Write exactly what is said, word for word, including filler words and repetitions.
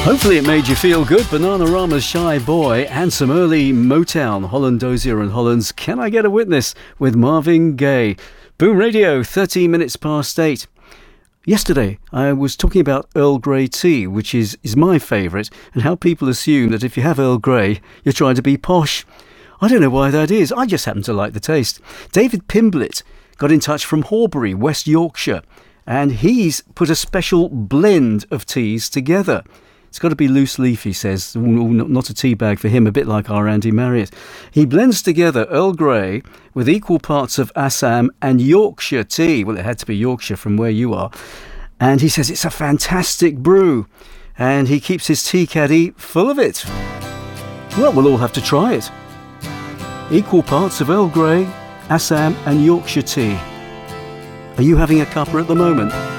Hopefully it made you feel good. Bananarama's Shy Boy and some early Motown, Holland Dozier and Holland's Can I Get a Witness with Marvin Gaye. Boom Radio, thirteen minutes past eight. Yesterday I was talking about Earl Grey tea, which is, is my favourite, and how people assume that if you have Earl Grey, you're trying to be posh. I don't know why that is. I just happen to like the taste. David Pimblett got in touch from Horbury, West Yorkshire, and he's put a special blend of teas together. It's got to be loose leaf, he says, not a tea bag for him, a bit like our Andy Marriott. He blends together Earl Grey with equal parts of Assam and Yorkshire tea. Well, it had to be Yorkshire from where you are. And he says it's a fantastic brew. And he keeps his tea caddy full of it. Well, we'll all have to try it. Equal parts of Earl Grey, Assam and Yorkshire tea. Are you having a cuppa at the moment?